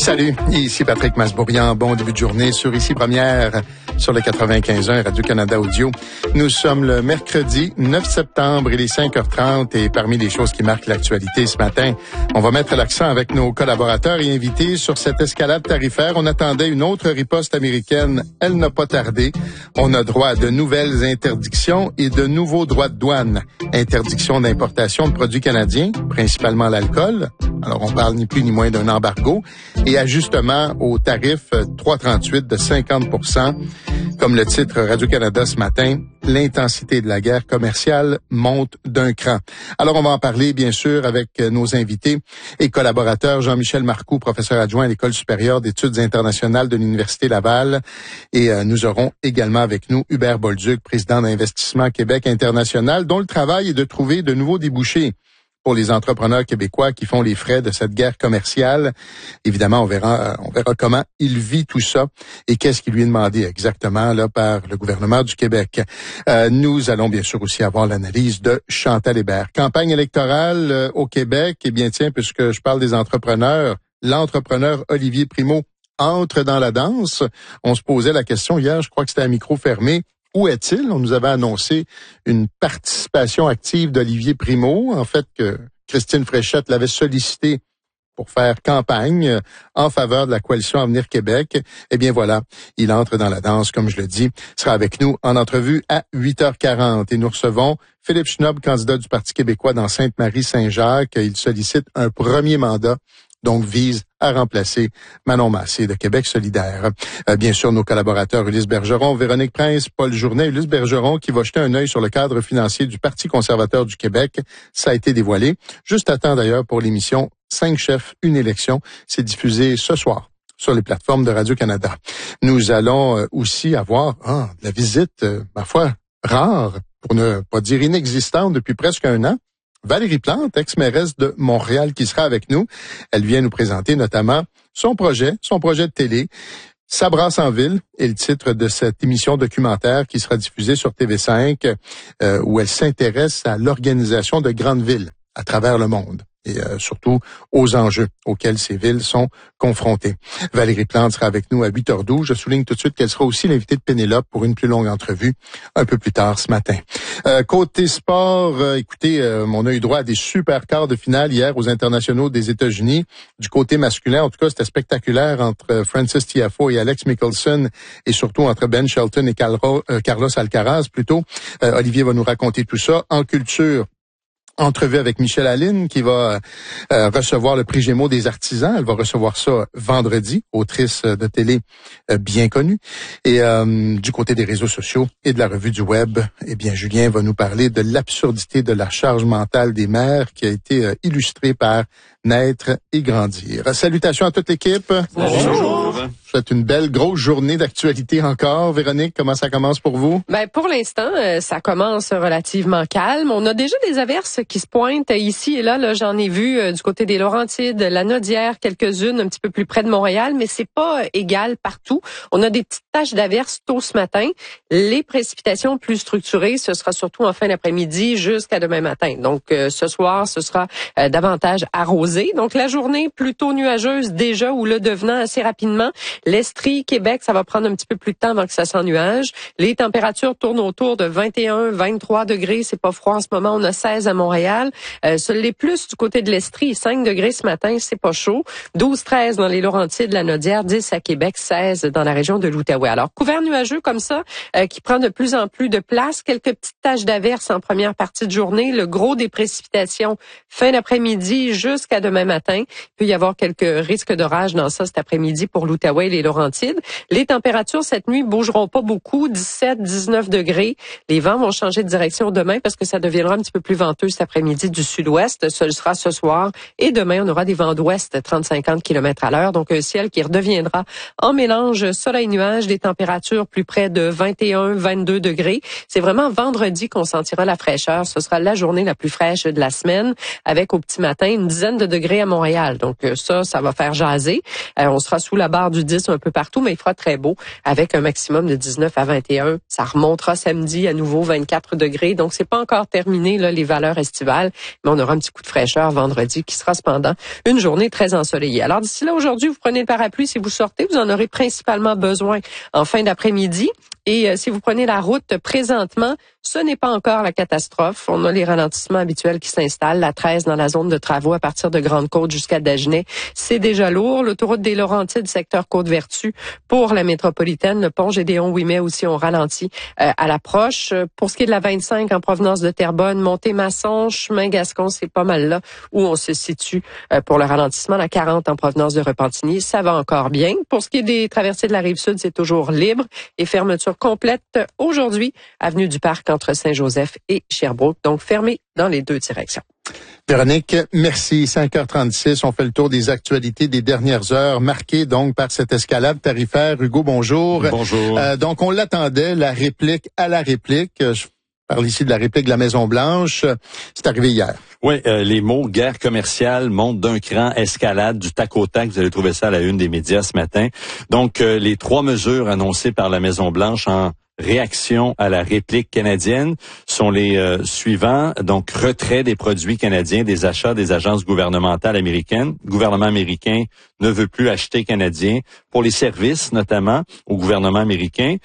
Salut, ici Patrick Masbourian. Bon début de journée sur Ici Première, sur le 95.1 Radio-Canada Audio. Nous sommes le mercredi 9 septembre, il est 5h30 et parmi les choses qui marquent l'actualité ce matin, on va mettre l'accent avec nos collaborateurs et invités sur cette escalade tarifaire. On attendait une autre riposte américaine, elle n'a pas tardé. On a droit à de nouvelles interdictions et de nouveaux droits de douane. Interdiction d'importation de produits canadiens, principalement l'alcool. Alors on parle ni plus ni moins d'un embargo. Et ajustement au tarif 3,38 de 50%. Comme le titre Radio-Canada ce matin, l'intensité de la guerre commerciale monte d'un cran. Alors, on va en parler, bien sûr, avec nos invités et collaborateurs. Jean-Michel Marcoux, professeur adjoint à l'École supérieure d'études internationales de l'Université Laval. Et nous aurons également avec nous Hubert Bolduc, président d'Investissement Québec International, dont le travail est de trouver de nouveaux débouchés pour les entrepreneurs québécois qui font les frais de cette guerre commerciale. Évidemment, on verra comment il vit tout ça et qu'est-ce qui lui est demandé exactement là par le gouvernement du Québec. Nous allons bien sûr aussi avoir l'analyse de Chantal Hébert. Campagne électorale au Québec. Eh bien, tiens, puisque je parle des entrepreneurs, l'entrepreneur Olivier Primo entre dans la danse. On se posait la question hier, je crois que c'était à micro fermé. Où est-il? On nous avait annoncé une participation active d'Olivier Primo. En fait, que Christine Fréchette l'avait sollicité pour faire campagne en faveur de la coalition Avenir Québec. Eh bien voilà, il entre dans la danse, comme je le dis. Il sera avec nous en entrevue à 8h40. Et nous recevons Philippe Schnob, candidat du Parti québécois dans Sainte-Marie-Saint-Jacques. Il sollicite un premier mandat, donc vise à remplacer Manon Massé de Québec solidaire. Bien sûr, nos collaborateurs Ulysse Bergeron, Véronique Prince, Paul Journet. Ulysse Bergeron qui va jeter un œil sur le cadre financier du Parti conservateur du Québec. Ça a été dévoilé. Juste à temps d'ailleurs pour l'émission 5 chefs, une élection. C'est diffusé ce soir sur les plateformes de Radio-Canada. Nous allons aussi avoir la visite, ma foi, rare, pour ne pas dire inexistante depuis presque un an. Valérie Plante, ex-mairesse de Montréal, qui sera avec nous. Elle vient nous présenter notamment son projet de télé, Ça brasse en ville, est le titre de cette émission documentaire qui sera diffusée sur TV5, où elle s'intéresse à l'organisation de grandes villes à travers le monde et surtout aux enjeux auxquels ces villes sont confrontées. Valérie Plante sera avec nous à 8h12. Je souligne tout de suite qu'elle sera aussi l'invitée de Pénélope pour une plus longue entrevue un peu plus tard ce matin. Côté sport, écoutez, on a eu droit à des super quarts de finale hier aux internationaux des États-Unis. Du côté masculin, en tout cas, c'était spectaculaire entre Francis Tiafoe et Alex Michelson et surtout entre Ben Shelton et Carlos Alcaraz plutôt. Olivier va nous raconter tout ça. En culture, entrevue avec Michèle Aline qui va recevoir le prix Gémeaux des artisans. Elle va recevoir ça vendredi, autrice de télé bien connue. Et du côté des réseaux sociaux et de la revue du web, eh bien Julien va nous parler de l'absurdité de la charge mentale des mères qui a été illustrée par Naître et grandir. Salutations à toute l'équipe. Bonjour. Je souhaite une belle grosse journée d'actualité encore. Véronique, comment ça commence pour vous? Ben pour l'instant, ça commence relativement calme. On a déjà des averses qui se pointent ici et là. Là, j'en ai vu du côté des Laurentides, la Naudière, quelques-unes un petit peu plus près de Montréal, mais c'est pas égal partout. On a des petites taches d'averses tôt ce matin. Les précipitations plus structurées, ce sera surtout en fin d'après-midi jusqu'à demain matin. Donc ce soir, ce sera davantage arrosé. Donc la journée plutôt nuageuse déjà ou le devenant assez rapidement. L'Estrie, Québec, ça va prendre un petit peu plus de temps avant que ça s'ennuage. Les températures tournent autour de 21, 23 degrés. C'est pas froid en ce moment. On a 16 à Montréal. Les plus du côté de l'Estrie, 5 degrés ce matin, c'est pas chaud. 12, 13 dans les Laurentides, la Naudière, 10 à Québec, 16 dans la région de l'Outaouais. Alors, couvert nuageux comme ça, qui prend de plus en plus de place. Quelques petites taches d'averses en première partie de journée. Le gros des précipitations fin d'après-midi jusqu'à demain matin. Il peut y avoir quelques risques d'orage dans ça cet après-midi pour l'Outaouais et les Laurentides. Les températures cette nuit bougeront pas beaucoup, 17, 19 degrés. Les vents vont changer de direction demain parce que ça deviendra un petit peu plus venteux cet après-midi du sud-ouest. Ce sera ce soir et demain on aura des vents d'ouest 30-50 km à l'heure. Donc un ciel qui redeviendra en mélange soleil-nuage, des températures plus près de 21, 22 degrés. C'est vraiment vendredi qu'on sentira la fraîcheur. Ce sera la journée la plus fraîche de la semaine avec au petit matin une dizaine de degrés à Montréal. Donc ça va faire jaser. On sera sous la barre du 10 un peu partout, mais il fera très beau avec un maximum de 19 à 21. Ça remontera samedi à nouveau 24 degrés. Donc c'est pas encore terminé là, les valeurs estivales, mais on aura un petit coup de fraîcheur vendredi qui sera cependant une journée très ensoleillée. Alors d'ici là, aujourd'hui, vous prenez le parapluie si vous sortez. Vous en aurez principalement besoin en fin d'après-midi. Et si vous prenez la route présentement, ce n'est pas encore la catastrophe. On a les ralentissements habituels qui s'installent. La 13 dans la zone de travaux à partir de Grande-Côte jusqu'à Dagenais. C'est déjà lourd. L'autoroute des Laurentides, secteur Côte-Vertu pour la métropolitaine. Le pont Gédéon-Ouimet aussi, on ralentit à l'approche. Pour ce qui est de la 25 en provenance de Terrebonne, Monté-Masson, chemin Gascon, c'est pas mal là où on se situe pour le ralentissement. La 40 en provenance de Repentigny, ça va encore bien. Pour ce qui est des traversées de la Rive-Sud, c'est toujours libre et fermeture complète aujourd'hui, avenue du Parc entre Saint-Joseph et Sherbrooke, donc fermée dans les deux directions. Véronique, merci. 5h36, on fait le tour des actualités des dernières heures, marquées donc par cette escalade tarifaire. Hugo, bonjour. Bonjour. Donc, on l'attendait, la réplique à la réplique. Je parle ici de la réplique de la Maison-Blanche. C'est arrivé hier. Oui, les mots guerre commerciale montent d'un cran, escalade, du tac au tac. Vous allez trouver ça à la une des médias ce matin. Donc, les 3 mesures annoncées par la Maison-Blanche en réaction à la réplique canadienne sont les suivants. Donc, retrait des produits canadiens des achats des agences gouvernementales américaines. Le gouvernement américain ne veut plus acheter canadien pour les services, notamment, au gouvernement américain.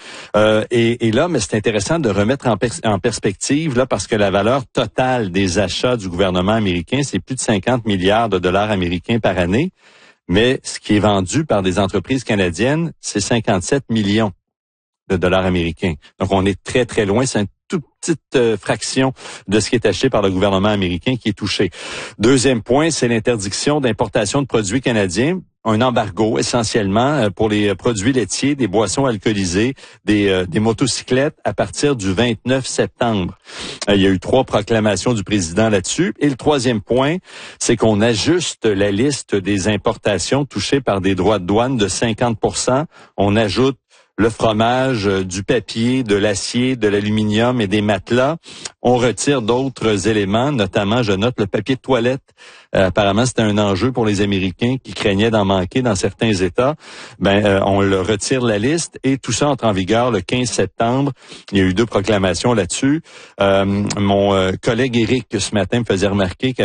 Et là, mais c'est intéressant de remettre en perspective, là, parce que la valeur totale des achats du gouvernement américain, c'est plus de 50 milliards de dollars américains par année. Mais ce qui est vendu par des entreprises canadiennes, c'est 57 millions de dollars américains. Donc, on est très, très loin. C'est une toute petite fraction de ce qui est acheté par le gouvernement américain qui est touché. Deuxième point, c'est l'interdiction d'importation de produits canadiens. Un embargo, essentiellement, pour les produits laitiers, des boissons alcoolisées, des motocyclettes à partir du 29 septembre. Il y a eu 3 proclamations du président là-dessus. Et le troisième point, c'est qu'on ajuste la liste des importations touchées par des droits de douane de 50%. On ajoute le fromage, du papier, de l'acier, de l'aluminium et des matelas. On retire d'autres éléments, notamment, je note, le papier de toilette. Apparemment, c'était un enjeu pour les Américains qui craignaient d'en manquer dans certains États. On le retire de la liste et tout ça entre en vigueur le 15 septembre. Il y a eu 2 proclamations là-dessus. Mon collègue Éric, ce matin, me faisait remarquer